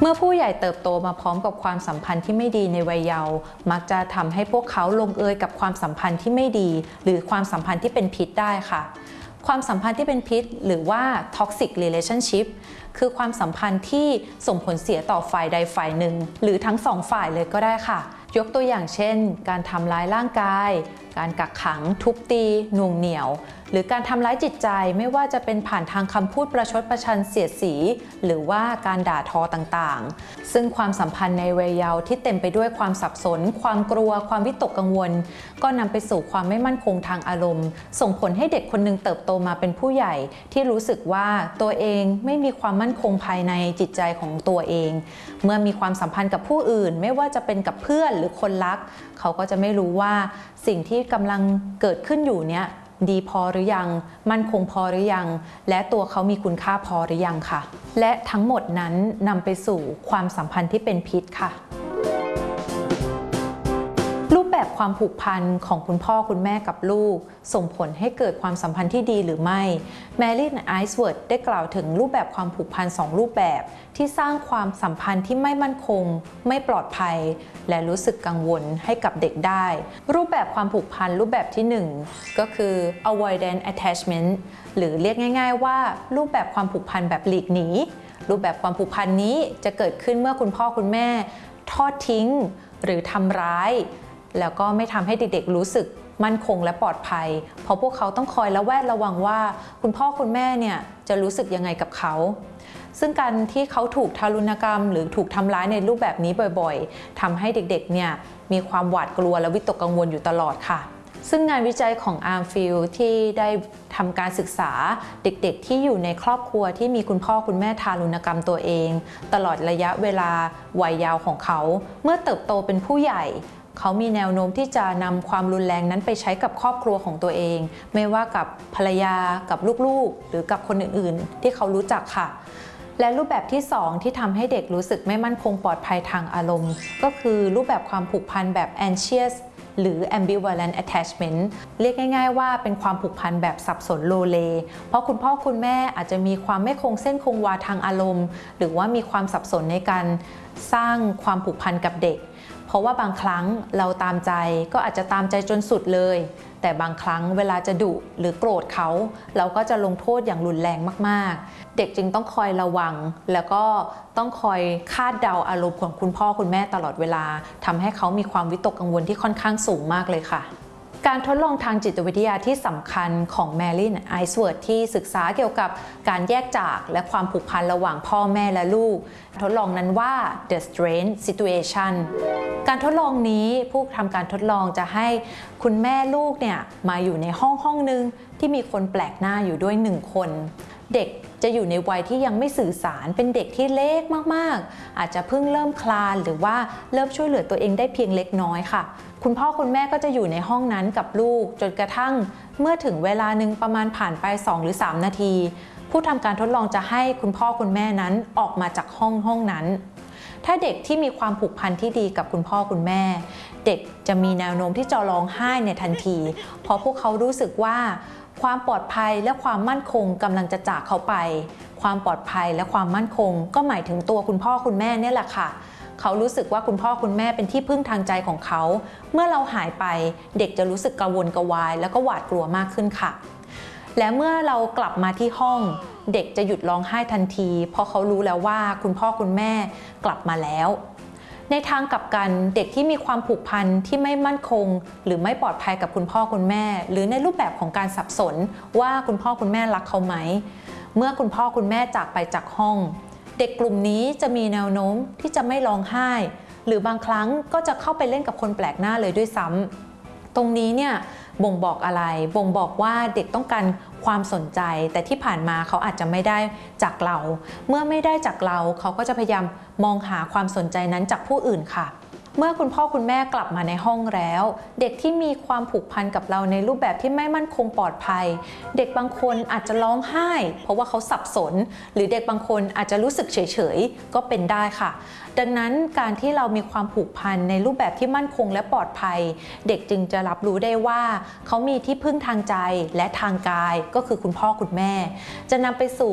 มื่อผู้ใหญ่เติบโตมาพร้อมกับความสัมพันธ์ที่ไม่ดีในวัยเยาว์มักจะทำให้พวกเขาลงเอยกับความสัมพันธ์ที่ไม่ดีหรือความสัมพันธ์ที่เป็นพิษได้ค่ะความสัมพันธ์ที่เป็นพิษหรือว่า toxic relationship คือความสัมพันธ์ที่ส่งผลเสียต่อฝ่ายใดฝ่ายหนึ่งหรือทั้งสองฝ่ายเลยก็ได้ค่ะยกตัวอย่างเช่นการทำร้ายร่างกายการกักขังทุบตีหน่วงเหนี่ยวหรือการทำร้ายจิตใจไม่ว่าจะเป็นผ่านทางคำพูดประชดประชันเสียดสีหรือว่าการด่าทอต่างๆซึ่งความสัมพันธ์ในวัยเยาว์ที่เต็มไปด้วยความสับสนความกลัวความวิตกกังวลก็นำไปสู่ความไม่มั่นคงทางอารมณ์ส่งผลให้เด็กคนหนึ่งเติบโตมาเป็นผู้ใหญ่ที่รู้สึกว่าตัวเองไม่มีความมั่นคงภายในจิตใจของตัวเองเมื่อมีความสัมพันธ์กับผู้อื่นไม่ว่าจะเป็นกับเพื่อนหรือคนรักเขาก็จะไม่รู้ว่าสิ่งที่กำลังเกิดขึ้นอยู่เนี้ยดีพอหรือยังมั่นคงพอหรือยังและตัวเขามีคุณค่าพอหรือยังค่ะและทั้งหมดนั้นนำไปสู่ความสัมพันธ์ที่เป็นพิษค่ะรูปแบบความผูกพันของคุณพ่อคุณแม่กับลูกส่งผลให้เกิดความสัมพันธ์ที่ดีหรือไม่แมรี่ไอซ์เวิร์ดได้กล่าวถึงรูปแบบความผูกพัน2รูปแบบที่สร้างความสัมพันธ์ที่ไม่มั่นคงไม่ปลอดภัยและรู้สึกกังวลให้กับเด็กได้รูปแบบความผูกพันรูปแบบที่1ก็คือ avoidant attachment หรือเรียกง่ายๆว่ารูปแบบความผูกพันแบบหลีกหนีรูปแบบความผูกพันนี้จะเกิดขึ้นเมื่อคุณพ่อคุณแม่ทอดทิ้งหรือทำร้ายแล้วก็ไม่ทำให้เด็กๆรู้สึกมั่นคงและปลอดภัยเพราะพวกเขาต้องคอยระแวดระวังว่าคุณพ่อคุณแม่เนี่ยจะรู้สึกยังไงกับเขาซึ่งการที่เขาถูกทารุณกรรมหรือถูกทำร้ายในรูปแบบนี้บ่อยๆทำให้เด็กๆเนี่ยมีความหวาดกลัวและวิตกกังวลอยู่ตลอดค่ะซึ่งงานวิจัยของอาร์มฟิลด์ที่ได้ทำการศึกษาเด็กๆที่อยู่ในครอบครัวที่มีคุณพ่อคุณแม่ทารุณกรรมตัวเองตลอดระยะเวลาวัยเยาว์ของเขาเมื่อเติบโตเป็นผู้ใหญ่เขามีแนวโน้มที่จะนำความรุนแรงนั้นไปใช้กับครอบครัวของตัวเองไม่ว่ากับภรรยากับลูกๆหรือกับคนอื่นๆที่เขารู้จักค่ะและรูปแบบที่2ที่ทำให้เด็กรู้สึกไม่มั่นคงปลอดภัยทางอารมณ์ก็คือรูปแบบความผูกพันแบบ anxious หรือ ambivalent attachment เรียกง่ายๆว่าเป็นความผูกพันแบบสับสนโลเลเพราะคุณพ่อคุณแม่อาจจะมีความไม่คงเส้นคงวาทางอารมณ์หรือว่ามีความสับสนในการสร้างความผูกพันกับเด็กเพราะว่าบางครั้งเราตามใจก็อาจจะตามใจจนสุดเลยแต่บางครั้งเวลาจะดุหรือโกรธเขาเราก็จะลงโทษอย่างรุนแรงมากๆเด็กจึงต้องคอยระวังแล้วก็ต้องคอยคาดเดาอารมณ์ของคุณพ่อคุณแม่ตลอดเวลาทำให้เขามีความวิตกกังวลที่ค่อนข้างสูงมากเลยค่ะการทดลองทางจิตวิทยาที่สำคัญของแมรี่ไอซ์เวิร์ดที่ศึกษาเกี่ยวกับการแยกจากและความผูกพันระหว่างพ่อแม่และลูกทดลองนั้นว่า The Strain Situation การทดลองนี้ผู้ทำการทดลองจะให้คุณแม่ลูกเนี่ยมาอยู่ในห้องนึงที่มีคนแปลกหน้าอยู่ด้วย1คนเด็กจะอยู่ในวัยที่ยังไม่สื่อสารเป็นเด็กที่เล็กมากๆอาจจะเพิ่งเริ่มคลานหรือว่าเริ่มช่วยเหลือตัวเองได้เพียงเล็กน้อยค่ะคุณพ่อคุณแม่ก็จะอยู่ในห้องนั้นกับลูกจนกระทั่งเมื่อถึงเวลาหนึ่งประมาณผ่านไป2 หรือ 3 นาทีผู้ทำการทดลองจะให้คุณพ่อคุณแม่นั้นออกมาจากห้องนั้นถ้าเด็กที่มีความผูกพันที่ดีกับคุณพ่อคุณแม่เด็กจะมีแนวโน้มที่จะร้องไห้ในทันทีเพราะพวกเขารู้สึกว่าความปลอดภัยและความมั่นคงกำลังจะจากเขาไปความปลอดภัยและความมั่นคงก็หมายถึงตัวคุณพ่อคุณแม่เนี่ยแหละค่ะเขารู้สึกว่าคุณพ่อคุณแม่เป็นที่พึ่งทางใจของเขาเมื่อเราหายไปเด็กจะรู้สึกกังวลกวายแล้วก็หวาดกลัวมากขึ้นค่ะและเมื่อเรากลับมาที่ห้องเด็กจะหยุดร้องไห้ทันทีเพราะเขารู้แล้วว่าคุณพ่อคุณแม่กลับมาแล้วในทางกลับกันเด็กที่มีความผูกพันที่ไม่มั่นคงหรือไม่ปลอดภัยกับคุณพ่อคุณแม่หรือในรูปแบบของการสับสนว่าคุณพ่อคุณแม่รักเขาไหมเมื่อคุณพ่อคุณแม่จากไปจากห้องเด็กกลุ่มนี้จะมีแนวโน้มที่จะไม่ร้องไห้หรือบางครั้งก็จะเข้าไปเล่นกับคนแปลกหน้าเลยด้วยซ้ำตรงนี้เนี่ยบ่งบอกอะไรบ่งบอกว่าเด็กต้องการความสนใจแต่ที่ผ่านมาเขาอาจจะไม่ได้จากเราเมื่อไม่ได้จากเราเขาก็จะพยายามมองหาความสนใจนั้นจากผู้อื่นค่ะเมื่อคุณพ่อคุณแม่กลับมาในห้องแล้วเด็กที่มีความผูกพันกับเราในรูปแบบที่ไม่มั่นคงปลอดภัยเด็กบางคนอาจจะร้องไห้เพราะว่าเขาสับสนหรือเด็กบางคนอาจจะรู้สึกเฉยๆก็เป็นได้ค่ะดังนั้นการที่เรามีความผูกพันในรูปแบบที่มั่นคงและปลอดภัยเด็กจึงจะรับรู้ได้ว่าเขามีที่พึ่งทางใจและทางกายก็คือคุณพ่อคุณแม่จะนำไปสู่